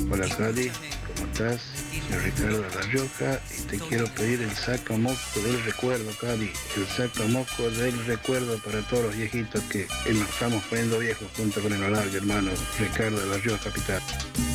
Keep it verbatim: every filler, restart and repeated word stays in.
Hola Cady, ¿cómo estás? Soy Ricardo de La Rioja y te quiero pedir el sacamoco del recuerdo, Cady. El sacamoco del recuerdo para todos los viejitos que nos estamos poniendo viejos junto con el Olargue, hermano. Ricardo de La Rioja, capital.